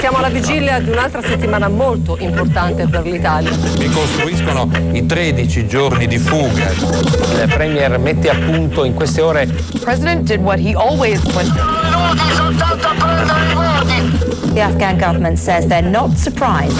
Siamo alla vigilia di un'altra settimana molto importante per l'Italia. Ricostruiscono i 13 giorni di fuga. Il Premier mette a punto in queste ore. The President did what he always would. Soltanto a prendere i voti. The Afghan government says they're not surprised.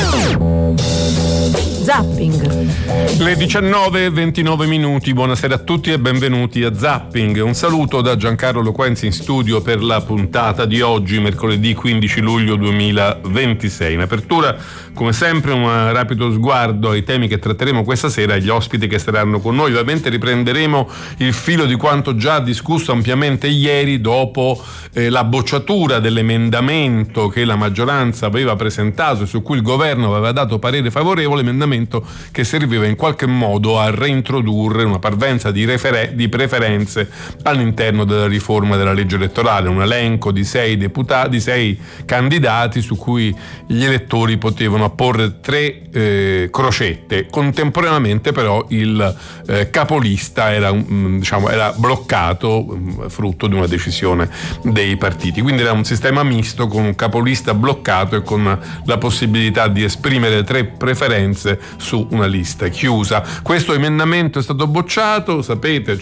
Zapping. Le 19:29. Buonasera a tutti e benvenuti a Zapping. Un saluto da Giancarlo Loquenzi in studio per la puntata di oggi, mercoledì 15 luglio 2026. In apertura, come sempre, un rapido sguardo ai temi che tratteremo questa sera e agli ospiti che saranno con noi. Ovviamente riprenderemo il filo di quanto già discusso ampiamente ieri dopo la bocciatura dell'emendamento che la maggioranza aveva presentato e su cui il governo aveva dato parere favorevole, emendamento che serviva in qualche modo a reintrodurre una parvenza di preferenze all'interno della riforma della legge elettorale, un elenco di 6 candidati su cui gli elettori potevano apporre 3 crocette. Contemporaneamente però il capolista era bloccato, frutto di una decisione dei partiti, quindi era un sistema misto con un capolista bloccato e con la possibilità di esprimere 3 preferenze su una lista chiusa. Questo emendamento è stato bocciato, sapete,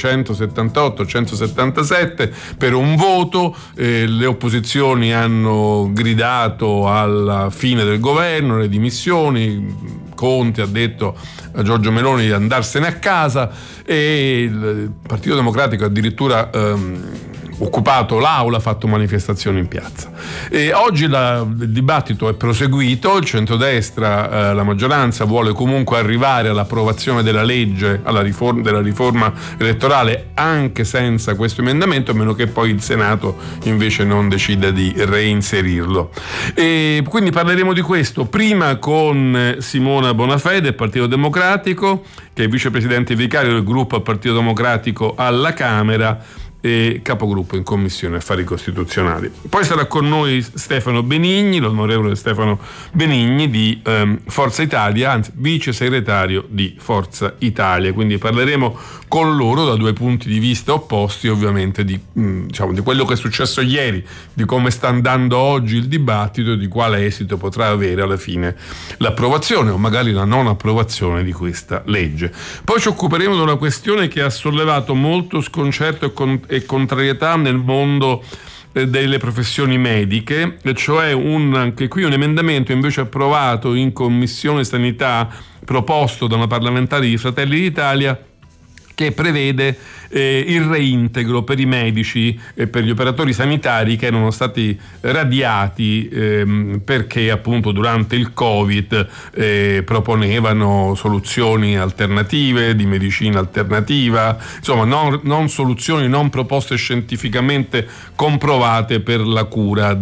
178-177 per un voto. Le opposizioni hanno gridato alla fine del governo, le dimissioni. Conte ha detto a Giorgia Meloni di andarsene a casa e il Partito Democratico addirittura occupato l'aula, ha fatto manifestazioni in piazza. E oggi il dibattito è proseguito, il centrodestra, la maggioranza vuole comunque arrivare all'approvazione della legge, della riforma elettorale anche senza questo emendamento, a meno che poi il Senato invece non decida di reinserirlo. E quindi parleremo di questo prima con Simona Bonafede del Partito Democratico, che è vicepresidente vicario del gruppo al Partito Democratico alla Camera e capogruppo in Commissione Affari Costituzionali. Poi sarà con noi Stefano Benigni, l'onorevole Stefano Benigni di Forza Italia, anzi vice segretario di Forza Italia, quindi parleremo con loro da 2 punti di vista opposti, ovviamente di quello che è successo ieri, di come sta andando oggi il dibattito e di quale esito potrà avere alla fine l'approvazione o magari la non approvazione di questa legge. Poi ci occuperemo di una questione che ha sollevato molto sconcerto e contrarietà nel mondo delle professioni mediche, cioè anche qui un emendamento invece approvato in Commissione Sanità, proposto da una parlamentare di Fratelli d'Italia, che prevede il reintegro per i medici e per gli operatori sanitari che erano stati radiati perché appunto durante il Covid proponevano soluzioni alternative, di medicina alternativa, insomma non soluzioni, non proposte scientificamente comprovate per la cura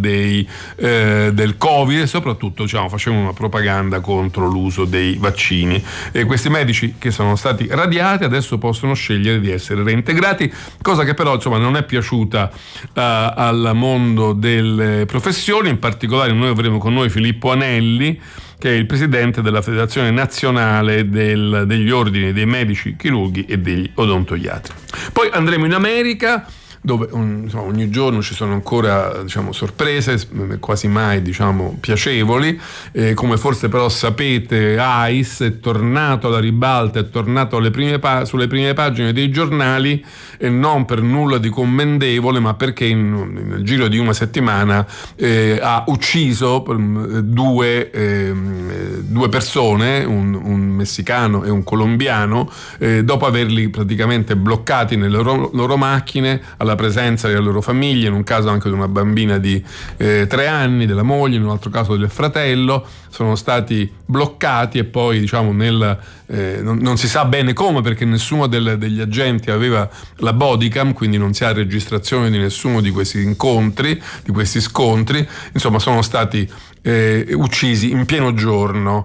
del Covid e soprattutto facevano una propaganda contro l'uso dei vaccini. E questi medici che sono stati radiati adesso possono scegliere di essere reintegrati, cosa che però non è piaciuta al mondo delle professioni. In particolare noi avremo con noi Filippo Anelli, che è il presidente della Federazione Nazionale degli Ordini dei Medici Chirurghi e degli Odontoiatri. Poi andremo in America, dove ogni giorno ci sono ancora sorprese, quasi mai piacevoli, come forse però sapete ICE è tornato alla ribalta, è tornato sulle prime pagine dei giornali, e non per nulla di commendevole, ma perché nel giro di una settimana ha ucciso 2 persone, un messicano e un colombiano, dopo averli praticamente bloccati nelle loro macchine alla presenza delle loro famiglie, in un caso anche di una bambina di 3 anni, della moglie, in un altro caso del fratello. Sono stati bloccati e poi non si sa bene come, perché nessuno degli agenti aveva la bodycam, quindi non si ha registrazione di nessuno di questi scontri. Insomma, sono stati uccisi in pieno giorno.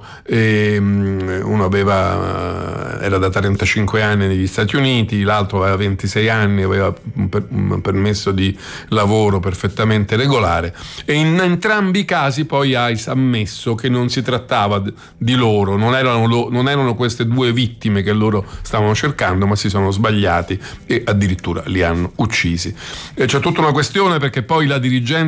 Uno era da 35 anni negli Stati Uniti, l'altro aveva 26 anni, aveva un permesso di lavoro perfettamente regolare, e in entrambi i casi poi ICE ha ammesso che non si trattava di loro, non erano queste 2 vittime che loro stavano cercando, ma si sono sbagliati e addirittura li hanno uccisi. C'è tutta una questione, perché poi la dirigenza